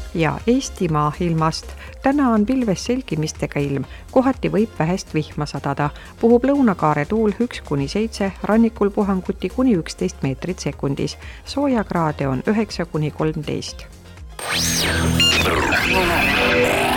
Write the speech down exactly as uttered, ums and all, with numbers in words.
Ja Eestimaa ilmast. Täna on pilves selgimistega ilm, kohati võib vähest vihma sadada. Puhub lõunakaare tuul üks kuni seitse, rannikul puhanguti kuni üksteist meetrit sekundis. Soojakraade on üheksa kuni kolmteist.